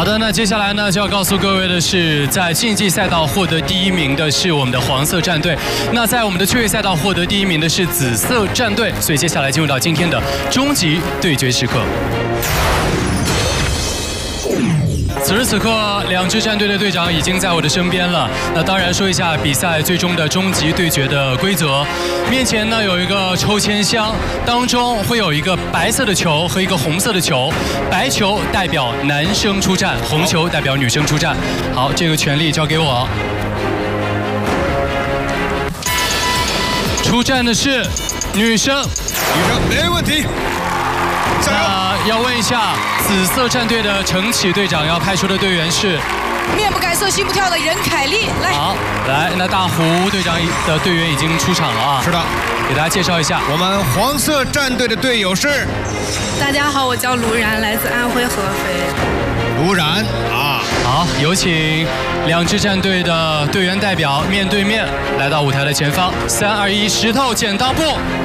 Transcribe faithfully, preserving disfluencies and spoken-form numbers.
好的，那接下来呢就要告诉各位的是，在竞技赛道获得第一名的是我们的黄色战队，那在我们的趣味赛道获得第一名的是紫色战队，所以接下来进入到今天的终极对决时刻。此时此刻，两支战队的队长已经在我的身边了。那当然说一下比赛最终的终极对决的规则。面前呢有一个抽签箱，当中会有一个白色的球和一个红色的球，白球代表男生出战，红球代表女生出战。好，这个权利交给我。出战的是女生， 女生没问题。 那要问一下，紫色战队的程启队长要派出的队员是面不改色心不跳的任凯丽。来， 好，来，那大胡队长的队员已经出场了啊。 是的， 给大家介绍一下， 我们黄色战队的队友是。 大家好，我叫卢然，来自安徽合肥。 卢然啊， 好，有请两支战队的队员代表面对面来到舞台的前方。三二一，石头剪刀布。